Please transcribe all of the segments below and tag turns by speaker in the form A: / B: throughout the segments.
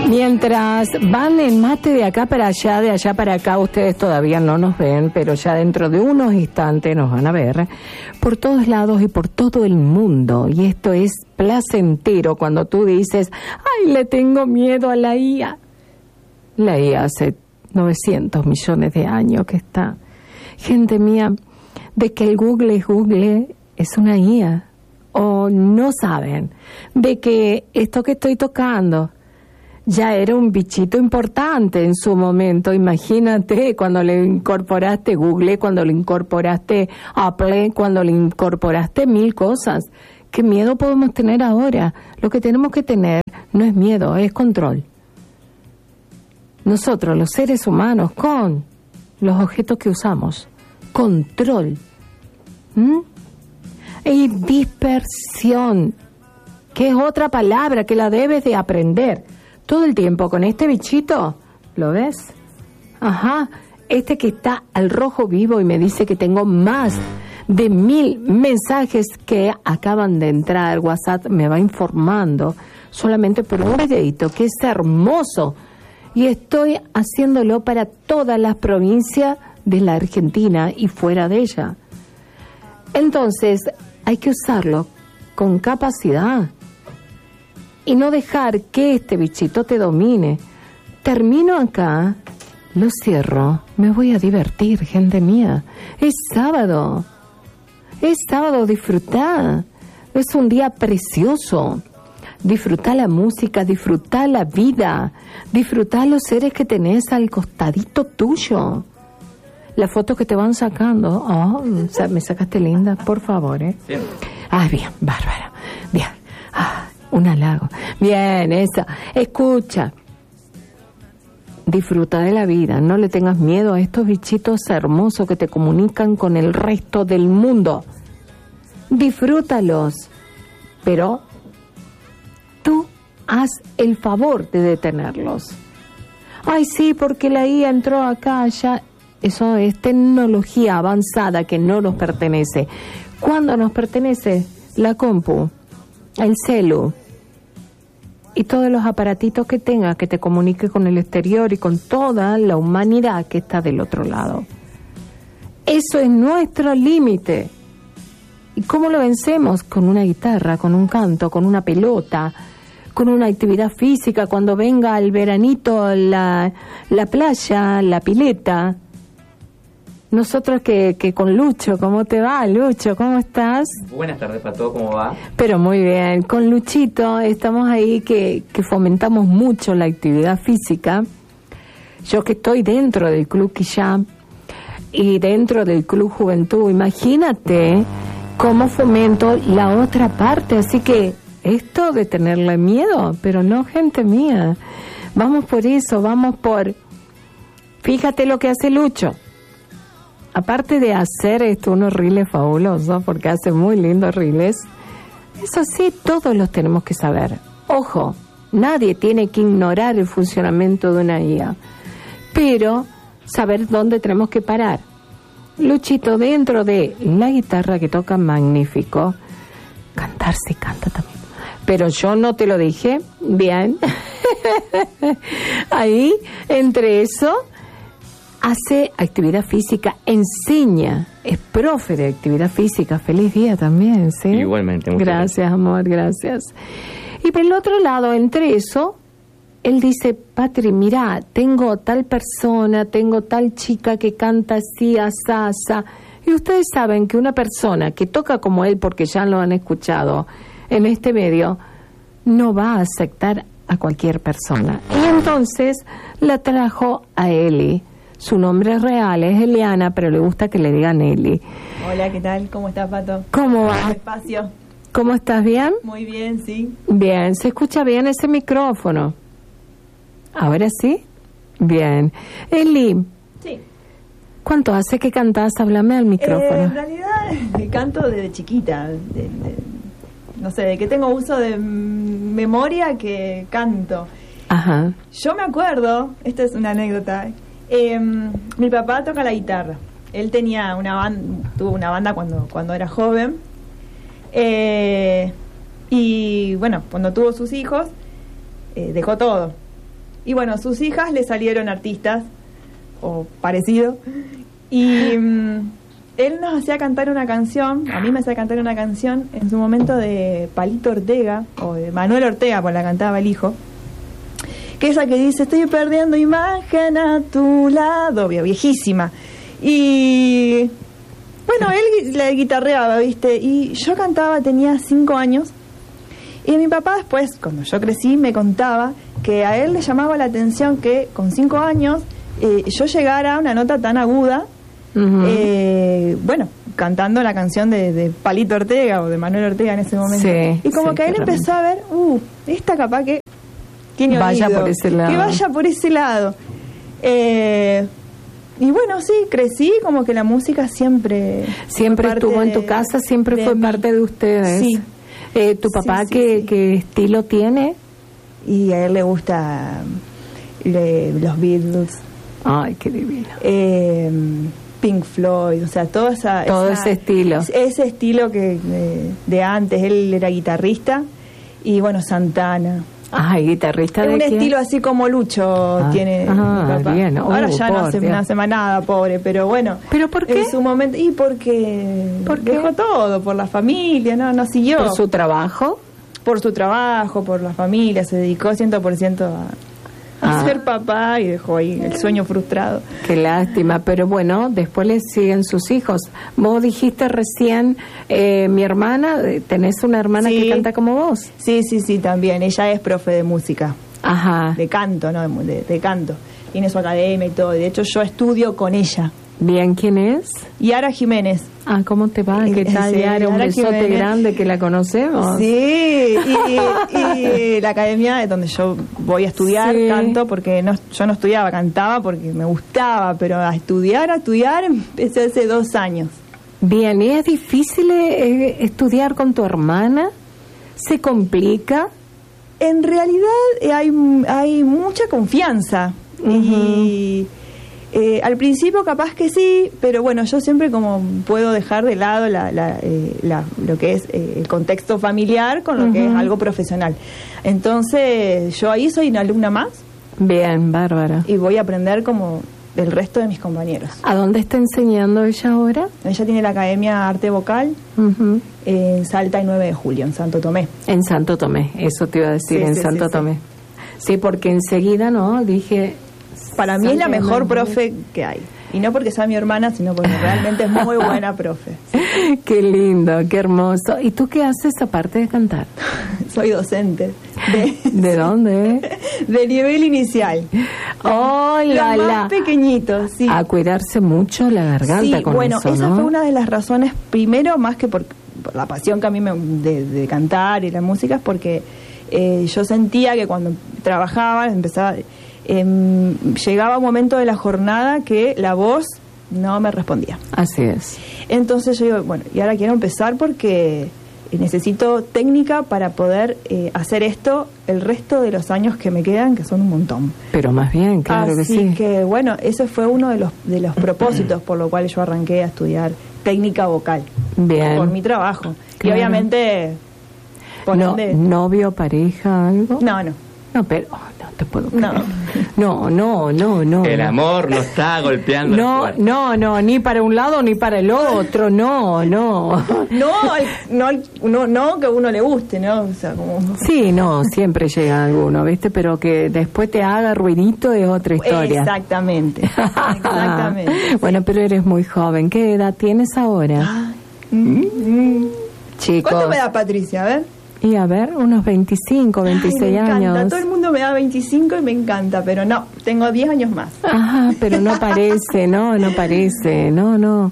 A: Mientras van en mate de acá para allá, de allá para acá, ustedes todavía no nos ven, pero ya dentro de unos instantes nos van a ver por todos lados y por todo el mundo. Y esto es placentero cuando tú dices, ¡ay, le tengo miedo a la IA! La IA hace 900 millones de años que está. Gente mía, de que el Google es una IA. O no saben de que esto que estoy tocando ya era un bichito importante en su momento. Imagínate cuando le incorporaste Google, cuando le incorporaste Apple, cuando le incorporaste 1000 cosas. ¿Qué miedo podemos tener ahora? Lo que tenemos que tener no es miedo, es control. Nosotros, los seres humanos, con los objetos que usamos, control. Y dispersión, que es otra palabra que la debes de aprender. Todo el tiempo con este bichito, ¿lo ves? Ajá, este que está al rojo vivo y me dice que tengo más de 1000 mensajes que acaban de entrar. WhatsApp me va informando solamente por un videito que es hermoso. Y estoy haciéndolo para todas las provincias de la Argentina y fuera de ella. Entonces, hay que usarlo con capacidad y no dejar que este bichito te domine. Termino acá, lo cierro, me voy a divertir, gente mía. Es sábado, disfrutá. Es un día precioso. Disfrutá la música, disfrutá la vida, disfrutá los seres que tenés al costadito tuyo. Las fotos que te van sacando. Oh, me sacaste linda, por favor, ¿eh? Sí. Ah, bien, bárbara. Bien. Ah, un halago. Bien, esa. Escucha. Disfruta de la vida. No le tengas miedo a estos bichitos hermosos que te comunican con el resto del mundo. Disfrútalos. Pero tú haz el favor de detenerlos. Ay, sí, porque la IA entró acá, allá. Eso es tecnología avanzada que no nos pertenece. ¿Cuándo nos pertenece? La compu, el celu y todos los aparatitos que tenga que te comunique con el exterior y con toda la humanidad que está del otro lado. Eso es nuestro límite. ¿Y cómo lo vencemos? Con una guitarra, con un canto, con una pelota, con una actividad física, cuando venga el veranito, la playa, la pileta. Nosotros que con Lucho, ¿cómo te va, Lucho? ¿Cómo estás?
B: Buenas tardes, Pato, ¿cómo va?
A: Pero muy bien, con Luchito estamos ahí que fomentamos mucho la actividad física. Yo que estoy dentro del Club Quillá y dentro del Club Juventud, imagínate cómo fomento la otra parte. Así que esto de tenerle miedo, pero no, gente mía. Vamos por eso, vamos por... Fíjate lo que hace Lucho. Aparte de hacer unos reels fabulosos, porque hace muy lindos reels, eso sí, todos los tenemos que saber. Ojo, nadie tiene que ignorar el funcionamiento de una IA, pero saber dónde tenemos que parar. Luchito, dentro de la guitarra que toca magnífico, cantar sí canta también, pero yo no te lo dije, bien. Ahí, entre eso... Hace actividad física, enseña, es profe de actividad física. Feliz día también, ¿sí?
B: Igualmente. Muchas
A: gracias, amor, gracias. Y por el otro lado, entre eso, él dice, Patri, mira, tengo tal persona, tengo tal chica que canta así, asá. Y ustedes saben que una persona que toca como él, porque ya lo han escuchado en este medio, no va a aceptar a cualquier persona. Y entonces la trajo a Eli. Su nombre real es Eliana, pero le gusta que le digan Eli.
C: Hola, ¿qué tal? ¿Cómo estás, Pato?
A: ¿Cómo va?
C: Espacio.
A: ¿Cómo estás? ¿Bien?
C: Muy bien, sí.
A: Bien, ¿se escucha bien ese micrófono? ¿Ahora sí? Bien. Eli.
C: Sí.
A: ¿Cuánto hace que cantás? Háblame al micrófono.
C: En realidad, canto desde chiquita. No sé, de que tengo uso de memoria que canto.
A: Ajá.
C: Yo me acuerdo, esta es una anécdota. Mi papá toca la guitarra. Él tenía tuvo una banda cuando era joven. Y bueno, cuando tuvo sus hijos, dejó todo. Y bueno, sus hijas le salieron artistas, o parecido, y él nos hacía cantar una canción, a mí me hacía cantar una canción en su momento de Palito Ortega, o de Manuel Ortega, pues la cantaba el hijo, que esa que dice, estoy perdiendo imagen a tu lado, viejísima. Y bueno, él la guitarreaba, ¿viste? Y yo cantaba, tenía 5 años, y mi papá después, cuando yo crecí, me contaba que a él le llamaba la atención que con 5 años yo llegara a una nota tan aguda, bueno, cantando la canción de Palito Ortega o de Manuel Ortega en ese momento.
A: Sí,
C: y como
A: sí,
C: que él empezó a ver, esta capaz que tiene
A: vaya
C: oído,
A: por ese lado.
C: que vaya por ese lado. Y bueno, sí, crecí como que la música siempre
A: estuvo en tu casa, siempre fue parte de ustedes.
C: Sí.
A: ¿Tu papá
C: Sí, sí.
A: qué estilo tiene?
C: Y a él le gusta los Beatles,
A: Ay, qué divino.
C: Pink Floyd, o sea, todo
A: ese estilo.
C: Ese estilo que de antes. Él era guitarrista y bueno, Santana.
A: Ay, guitarrista
C: Es
A: de
C: un
A: quién?
C: estilo así como Lucho tiene mi papá.
A: Bien.
C: Ahora ya no
A: por Dios.
C: hace más nada, pobre, pero bueno.
A: ¿Pero por qué?
C: En su momento, y porque
A: ¿Por qué?
C: dejó todo, por la familia, no siguió.
A: ¿Por su trabajo?
C: Por su trabajo, por la familia, se dedicó 100% a ser papá y dejó ahí el sueño frustrado.
A: Qué lástima, pero bueno, después le siguen sus hijos. Vos dijiste recién, mi hermana, tenés una hermana
C: Sí.
A: que canta como vos.
C: Sí, también. Ella es profe de música,
A: Ajá.
C: de canto, ¿no? De canto. Tiene su academia y todo. De hecho, yo estudio con ella.
A: Bien, ¿quién es?
C: Yara Jiménez.
A: Ah, ¿cómo te va? ¿Qué tal,
C: Sí,
A: Yara? Un
C: Yara
A: besote
C: Jiménez.
A: grande que la conocemos.
C: Sí, y la academia es donde yo voy a estudiar
A: Sí.
C: canto, porque yo no estudiaba, cantaba porque me gustaba, pero a estudiar empecé hace 2 años.
A: Bien, ¿y es difícil estudiar con tu hermana? ¿Se complica?
C: En realidad hay mucha confianza y al principio capaz que sí, pero bueno, yo siempre como puedo dejar de lado lo que es el contexto familiar con lo que es algo profesional. Entonces yo ahí soy una alumna más
A: Bien, bárbara.
C: y voy a aprender como del resto de mis compañeros.
A: ¿A dónde está enseñando ella ahora?
C: Ella tiene la Academia Arte Vocal
A: Ujú.
C: en Salta y 9 de Julio, en Santo Tomé.
A: En Santo Tomé, eso te iba a decir,
C: Sí,
A: en
C: sí,
A: Santo
C: sí,
A: Tomé. Sí, porque enseguida, ¿no? Dije...
C: Para mí es la
A: Santo
C: mejor
A: Tomé.
C: profe que hay. Y no porque sea mi hermana, sino porque realmente es muy buena profe.
A: Qué lindo, qué hermoso. ¿Y tú qué haces aparte de cantar?
C: Soy docente
A: ¿De dónde?
C: de nivel inicial.
A: ¡Oh, la,
C: Los
A: la!
C: más pequeñitos, sí.
A: A cuidarse mucho la garganta
C: Sí,
A: con
C: bueno,
A: eso,
C: esa
A: ¿no?
C: fue una de las razones, primero, más que por la pasión que a mí de cantar y la música, es porque yo sentía que cuando trabajaba, llegaba un momento de la jornada que la voz no me respondía.
A: Así es.
C: Entonces yo digo, bueno, y ahora quiero empezar porque necesito técnica para poder hacer esto el resto de los años que me quedan, que son un montón.
A: Pero más bien, claro que sí.
C: Así que, bueno, ese fue uno de los propósitos por lo cual yo arranqué a estudiar técnica vocal.
A: Bien.
C: Por mi trabajo.
A: Claro.
C: Y obviamente... por
A: No,
C: ende-
A: ¿Novio, pareja, algo?
C: no.
A: No, pero no te puedo creer.
C: No.
A: No.
B: El amor no está golpeando el cuerpo.
A: No, ni para un lado ni para el otro, no.
C: No, que a uno le guste, ¿no? O sea, como...
A: Sí, no, siempre llega alguno, ¿viste? Pero que después te haga ruidito es otra historia.
C: Exactamente.
A: Bueno, pero eres muy joven. ¿Qué edad tienes ahora? Chicos.
C: ¿Cuánto me da Patricia? A ver.
A: Y a ver, unos 25, 26
C: Ay, me encanta.
A: años.
C: Todo el mundo me da 25 y me encanta, pero no, tengo 10 años más.
A: Ajá, pero no parece, no parece, no.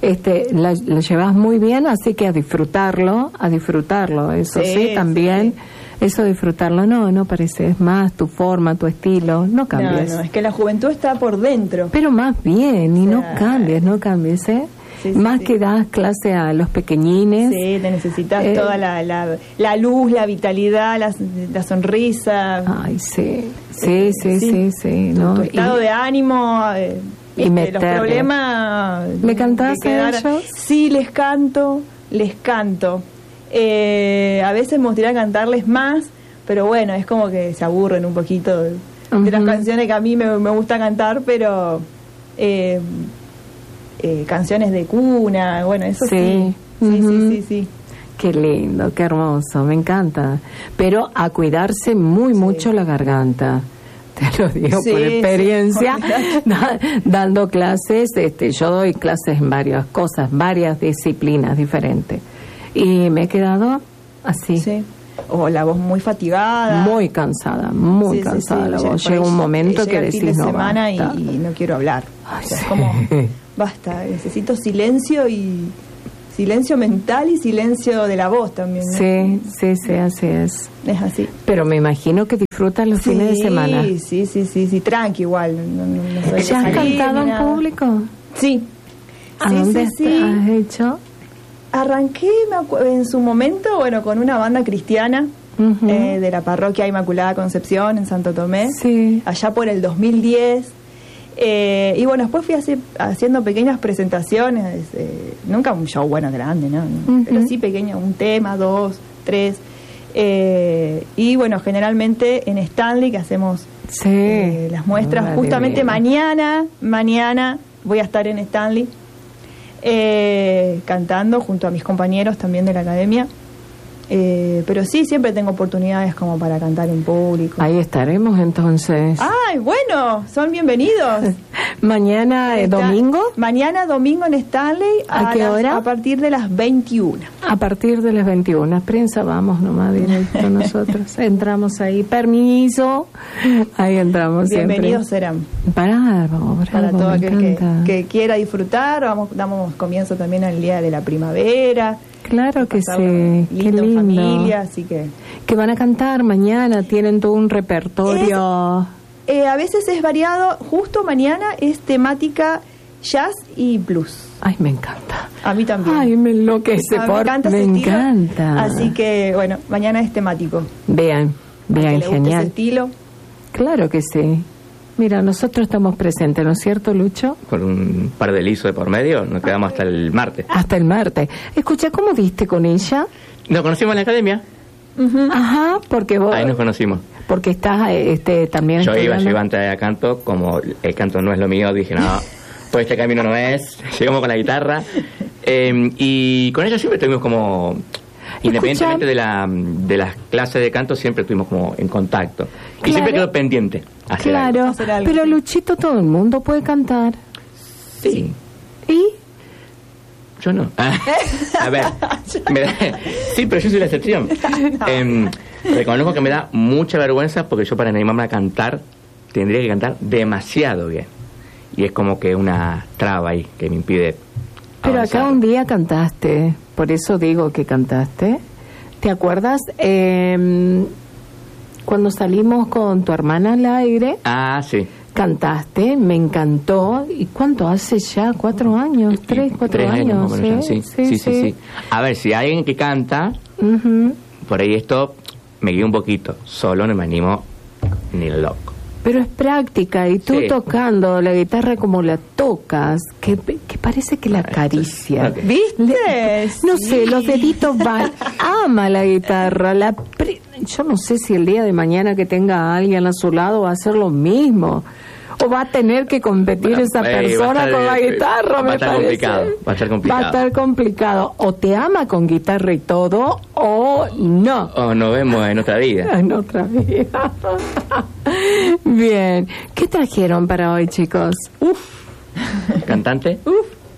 A: Lo llevas muy bien, así que a disfrutarlo, eso sí, también,
C: sí.
A: eso disfrutarlo, no parece, es más tu forma, tu estilo, no cambies.
C: No, es que la juventud está por dentro.
A: Pero más bien, y
C: O
A: no
C: sea,
A: cambies, ¿eh?
C: Sí,
A: más
C: sí.
A: que das clase a los pequeñines.
C: Sí, te necesitas toda la luz, la vitalidad, la sonrisa.
A: Ay, sí, ¿no?
C: Tu estado de ánimo,
A: y
C: los
A: meterle.
C: problemas.
A: ¿Le cantás a ellos?
C: Sí, les canto. A veces me gustaría cantarles más, pero bueno, es como que se aburren un poquito de las canciones que a mí me gusta cantar, pero canciones de cuna, bueno, eso sí. Sí.
A: Qué lindo, qué hermoso, me encanta. Pero a cuidarse mucho la garganta. Te lo digo por experiencia, dando clases. Yo doy clases en varias cosas, varias disciplinas diferentes. Y me he quedado así.
C: Sí. O la voz muy fatigada.
A: Muy cansada la voz. Llega un momento que decís,
C: fin de
A: no,
C: semana
A: basta.
C: Y no quiero hablar.
A: Ay,
C: o sea, es como, basta, necesito silencio mental y silencio de la voz también, ¿no?
A: Sí, así es.
C: Es así.
A: Pero me imagino que disfrutas los fines de semana.
C: Sí, tranqui igual. No soy
A: ¿Ya has cantado en público?
C: Sí.
A: ¿A dónde has hecho?
C: Arranqué en su momento, bueno, con una banda cristiana de la parroquia Inmaculada Concepción en Santo Tomé, allá por el 2010. Y bueno, después fui haciendo pequeñas presentaciones, nunca un show grande, ¿no? Pero sí pequeño, un tema, 2, 3. Y bueno, generalmente en Stanley, que hacemos las muestras. Justamente mañana voy a estar en Stanley cantando junto a mis compañeros también de la academia. Pero sí, siempre tengo oportunidades como para cantar en público.
A: Ahí estaremos entonces.
C: ¡Ay, bueno! Son bienvenidos.
A: ¿Mañana domingo?
C: Mañana domingo en Stanley.
A: ¿A qué hora?
C: A partir de las 21.
A: A partir de las 21. Prensa, vamos nomás directo nosotros. Entramos ahí. Permiso. Ahí entramos
C: bienvenidos
A: siempre.
C: Serán.
A: Para
C: todo aquel que quiera disfrutar. Damos comienzo también al Día de la Primavera.
A: Claro que sí, qué lindo.
C: Familia, así que
A: van a cantar mañana, tienen todo un repertorio.
C: A veces es variado, justo mañana es temática jazz y blues.
A: Ay, me encanta.
C: A mí también.
A: Ay, me enloquece, me encanta.
C: Así que, bueno, mañana es temático.
A: Vean, genial.
C: Ese estilo.
A: Claro que sí. Mira, nosotros estamos presentes, ¿no es cierto, Lucho?
B: Con un par de lisos de por medio, nos quedamos hasta el martes.
A: Hasta el martes. Escucha, ¿cómo diste con ella?
B: Nos conocimos en la academia.
A: Ajá, porque vos...
B: Ahí nos conocimos.
A: Porque estás también...
B: Yo iba antes a canto, como el canto no es lo mío, dije, no, pues este camino no es. Llegamos con la guitarra. Y con ella siempre estuvimos como... Independientemente de las clases de canto, siempre estuvimos como en contacto. Y siempre quedó pendiente hacer algo.
A: Pero Luchito, todo el mundo puede cantar.
B: Sí.
A: ¿Y?
B: Yo no. A ver, sí, pero yo soy la excepción. Reconozco que me da mucha vergüenza porque yo para animarme a cantar tendría que cantar demasiado bien. Y es como que una traba ahí que me impide
A: Pero
B: avanzar.
A: acá un día cantaste, por eso digo que cantaste. ¿Te acuerdas cuando salimos con tu hermana al aire?
B: Ah, sí.
A: Cantaste, me encantó. ¿Y cuánto hace ya? 4 años, 3, 4 años.
B: Sí. A ver, si hay alguien que canta, por ahí esto me guía un poquito. Solo no me animo ni loco.
A: Pero es práctica, y tú tocando la guitarra como la tocas, que parece que la acaricia.
B: Okay.
C: ¿Viste?
A: No sé, los deditos van. Ama la guitarra. Yo no sé si el día de mañana que tenga a alguien a su lado va a hacer lo mismo. O va a tener que competir esa persona con la guitarra, me parece.
B: Va a estar complicado.
A: Va a estar complicado. O te ama con guitarra y todo, o no.
B: O nos vemos en otra vida.
A: En otra vida. Bien. ¿Qué trajeron para hoy, chicos?
B: ¿Cantante?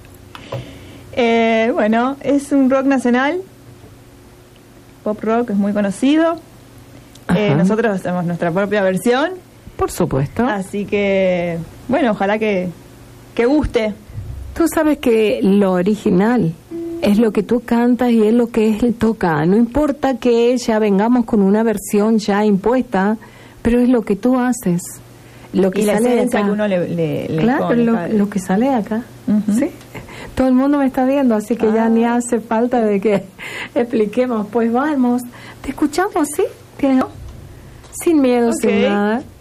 C: Bueno, es un rock nacional. Pop rock, es muy conocido. Nosotros hacemos nuestra propia versión.
A: Por supuesto.
C: Así que, bueno, ojalá que guste.
A: Tú sabes que lo original es lo que tú cantas y es lo que él toca. No importa que ya vengamos con una versión ya impuesta, pero es lo que tú haces. Lo que
C: y
A: sale de acá.
C: Que uno le
A: claro,
C: pone,
A: lo que sale de acá. ¿Sí? Todo el mundo me está viendo, así que ya ni hace falta de que expliquemos. Pues vamos, te escuchamos, ¿sí? ¿Tienes? Sin miedo, sin nada.